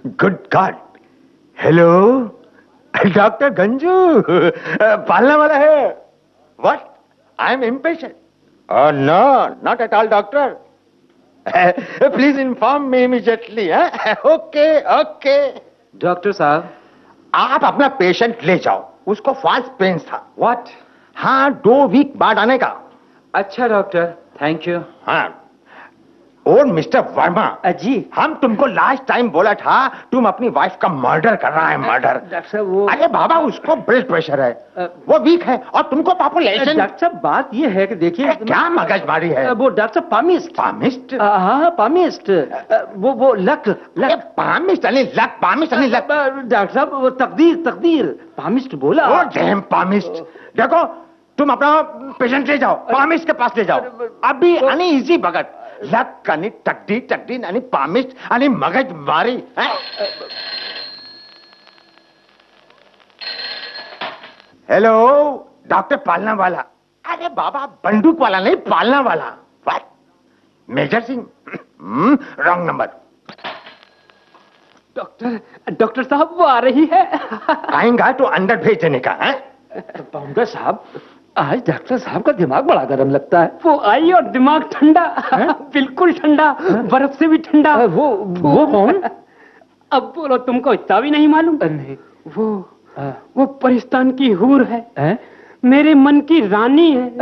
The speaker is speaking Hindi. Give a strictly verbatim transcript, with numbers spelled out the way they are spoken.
Good God. Hello doctor Ganju, पालने वाला है। What? I am impatient. No, not at all doctor. Please inform me immediately. Okay okay. Doctor साहब, आप अपना पेशेंट ले जाओ, उसको फॉल्स पेन्स था। व्हाट? हाँ, दो वीक बाद आने का। अच्छा डॉक्टर, थैंक यू। हाँ। और मिस्टर वर्मा जी, हम तुमको लास्ट टाइम बोला था तुम अपनी वाइफ का मर्डर कर रहा है। मर्डर। डॉक्टर साहब वो, अरे बाबा, उसको ब्लड प्रेशर है, वो वीक है, और तुमको पॉपुलेशन। डॉक्टर साहब बात ये है कि देखिए क्या मगजमारी है। वो डॉक्टर साहब पामिस्ट। पामिस्ट? हाँ पामिस्ट। वो वो luck luck palmist Ali luck, palmist Ali luck. Doctor साहब वो तकदीर तकदीर पामिस्ट बोला। Oh damn palmist. देखो तुम अपना पेशेंट ले जाओ, पामिस्ट के पास ले जाओ अभी। अनी इजी भगत लक आणि टकडी टकडी आणि पामिस्ट आणि मगजमारी। हेलो डॉक्टर पालना वाला। अरे बाबा, बंदूक वाला नहीं, पालना वाला। What? Major Singh? Wrong number. Doctor doctor साहब वो आ रही है। आएगा तो अंदर भेज देने का है। पाउंडर साहब, आज डॉक्टर साहब का दिमाग बड़ा गर्म लगता है। वो आई और दिमाग ठंडा, बिल्कुल ठंडा, बर्फ से भी ठंडा। वो वो कौन? अब बोलो, तुमको इतना भी नहीं मालूम? नहीं। वो वो परिस्तान की हूर है, है? मेरे मन की रानी है।